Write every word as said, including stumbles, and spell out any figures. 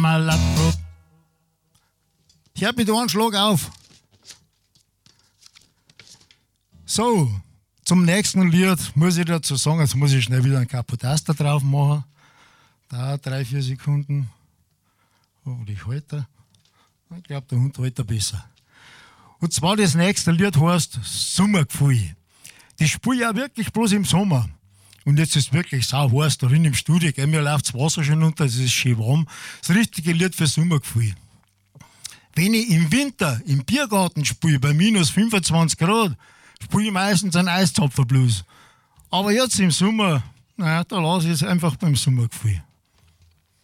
Marmeladenbrot. Hört mit einem Schlag auf. So, zum nächsten Lied muss ich dazu sagen, jetzt muss ich schnell wieder einen Kapotaster drauf machen. Dauert drei, vier Sekunden. Hoffentlich halte er. Ich glaube, der Hund hält er besser. Und zwar das nächste Lied heißt Sommergefühl. Das spiele ich auch wirklich bloß im Sommer. Und jetzt ist es wirklich sau heiß da drin im Studio. Gell? Mir läuft das Wasser schon runter, es ist schön warm. Das richtige Lied für Sommergefühl. Wenn ich im Winter im Biergarten spiele, bei minus fünfundzwanzig Grad, spiele ich meistens einen Eiszapferblues. Aber jetzt im Sommer, naja, da lasse ich es einfach beim Sommergefühl.